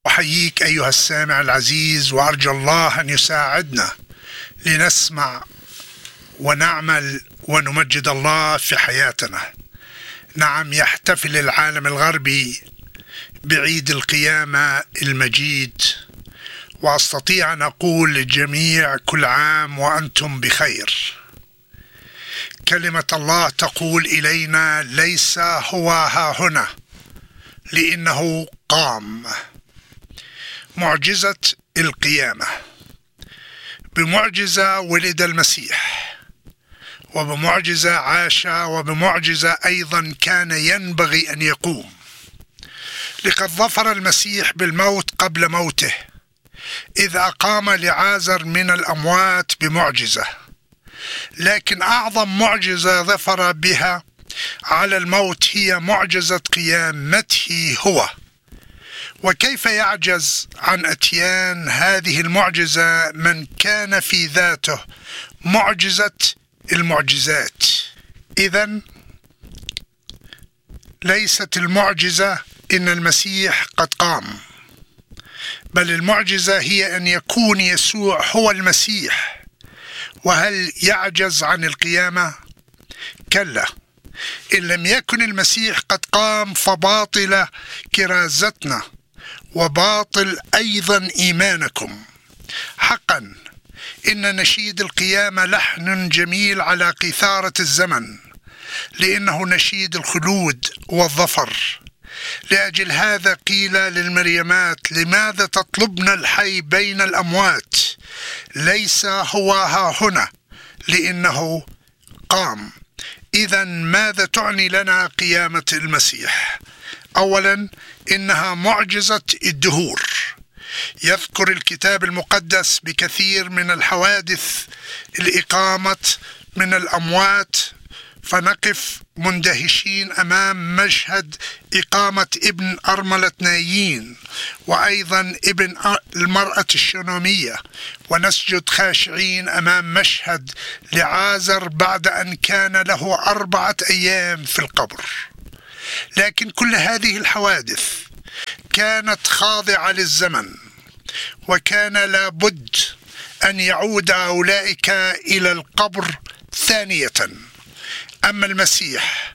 أحييك أيها السامع العزيز، وأرجو الله أن يساعدنا لنسمع ونعمل ونمجد الله في حياتنا. نعم، يحتفل العالم الغربي بعيد القيامة المجيد، وأستطيع أن أقول للجميع كل عام وأنتم بخير. كلمة الله تقول إلينا: ليس هو ها هنا، لأنه قام. معجزة القيامة. بمعجزة ولد المسيح، وبمعجزة عاش، وبمعجزة أيضا كان ينبغي أن يقوم. لقد ظفر المسيح بالموت قبل موته، إذ أقام لعازر من الأموات بمعجزة. لكن أعظم معجزة ظفر بها على الموت هي معجزة قيامته هو. وكيف يعجز عن أتيان هذه المعجزة من كان في ذاته معجزة المعجزات؟ إذن ليست المعجزة إن المسيح قد قام، بل المعجزة هي أن يكون يسوع هو المسيح. وهل يعجز عن القيامة؟ كلا، إن لم يكن المسيح قد قام فباطلة كرازتنا، وباطل أيضا إيمانكم. حقا إن نشيد القيامة لحن جميل على قيثارة الزمن، لأنه نشيد الخلود والظفر. لأجل هذا قيل للمريمات: لماذا تطلبن الحي بين الأموات؟ ليس هو ها هنا، لأنه قام. إذن ماذا تعني لنا قيامة المسيح؟ أولا، إنها معجزة الدهور. يذكر الكتاب المقدس بكثير من الحوادث الإقامة من الأموات، فنقف مندهشين أمام مشهد إقامة ابن أرملة نايين، وأيضا ابن المرأة الشونامية، ونسجد خاشعين أمام مشهد لعازر بعد أن كان له 4 أيام في القبر. لكن كل هذه الحوادث كانت خاضعة للزمن، وكان لابد أن يعود أولئك إلى القبر ثانية. أما المسيح